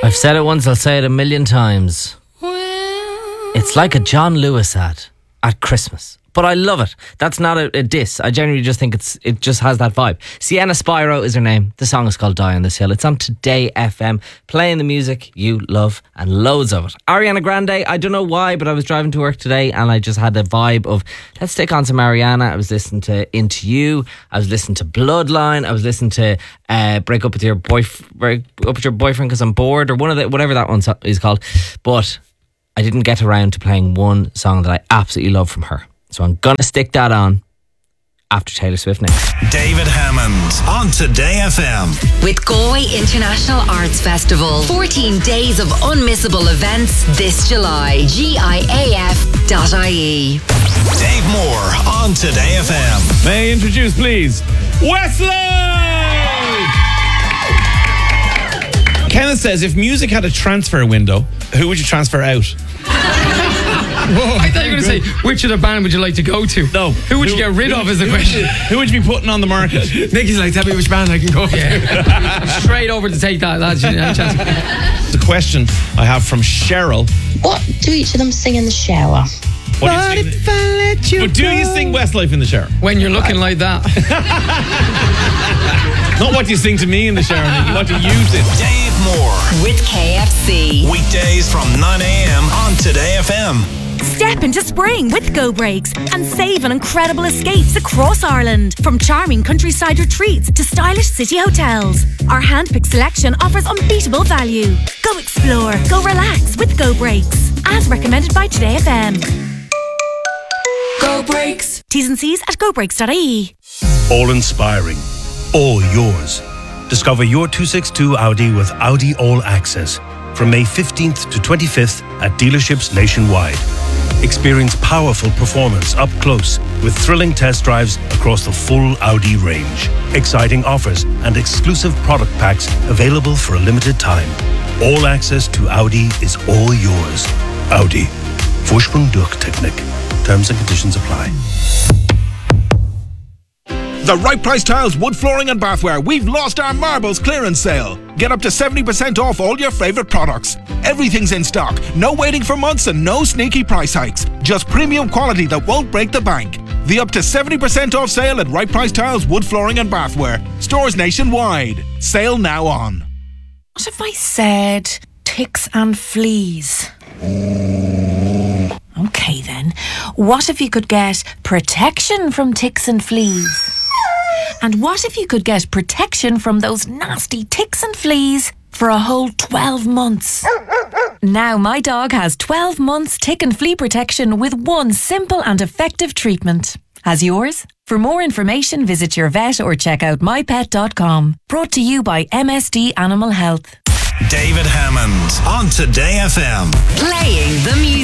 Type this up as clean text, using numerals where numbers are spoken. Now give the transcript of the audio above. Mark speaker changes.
Speaker 1: I've said it once, I'll say it a million times. It's like a John Lewis ad at Christmas. But I love it. That's not a diss. I genuinely just think it just has that vibe. Sienna Spyro is her name. The song is called Die on This Hill. It's on Today FM, playing the music you love and loads of it. Ariana Grande, I don't know why, but I was driving to work today and I just had a vibe of, let's stick on some Ariana. I was listening to Into You. I was listening to Bloodline. I was listening to Break Up With Your Boyfriend Because I'm Bored, or whatever that one is called. But I didn't get around to playing one song that I absolutely love from her. So I'm going to stick that on after Taylor Swift next.
Speaker 2: David Hammond on Today FM.
Speaker 3: With Galway International Arts Festival. 14 days of unmissable events this July. GIAF.ie.
Speaker 2: Dave Moore on Today FM.
Speaker 4: May I introduce, please, Westlife! Kenneth says, if music had a transfer window, who would you transfer out?
Speaker 5: Whoa, I thought you were going to say, which of the band would you like to go to?
Speaker 4: No.
Speaker 5: Who would you get rid of is the question.
Speaker 4: Who would you be putting on the market?
Speaker 5: Nicky's like, tell me which band I can go to. I'm straight over to take that, lads.
Speaker 4: The question I have from Cheryl.
Speaker 6: What do each of them sing in the shower?
Speaker 4: What do you sing? But do you sing Westlife in the shower?
Speaker 5: When you're looking like that.
Speaker 4: Not what you sing to me in the shower, Nicky, what you use it.
Speaker 2: Dave Moore.
Speaker 3: With KFC.
Speaker 2: Weekdays from 9 a.m. on Today FM.
Speaker 7: Step into spring with Go Breaks and save on incredible escapes across Ireland. From charming countryside retreats to stylish city hotels. Our handpicked selection offers unbeatable value. Go explore, go relax with Go Breaks. As recommended by Today FM. Go Breaks. T's and C's at gobreaks.ie.
Speaker 8: All inspiring. All yours. Discover your 262 Audi with Audi All Access from May 15th to 25th at dealerships nationwide. Experience powerful performance up close with thrilling test drives across the full Audi range. Exciting offers and exclusive product packs available for a limited time. All access to Audi is all yours. Audi. Vorsprung durch Technik. Terms and conditions apply.
Speaker 9: The Right Price Tiles wood flooring and bathware. We've lost our marbles clearance sale. Get up to 70% off all your favourite products. Everything's in stock. No waiting for months and no sneaky price hikes. Just premium quality that won't break the bank. The up to 70% off sale at Right Price Tiles wood flooring and bathware. Stores nationwide. Sale now on.
Speaker 10: What if I said ticks and fleas? Okay then. What if you could get protection from ticks and fleas? And what if you could get protection from those nasty ticks and fleas for a whole 12 months? Now my dog has 12 months tick and flea protection with one simple and effective treatment. Has yours? For more information, visit your vet or check out mypet.com. Brought to you by MSD Animal Health.
Speaker 2: David Hammond on Today FM.
Speaker 3: Playing the music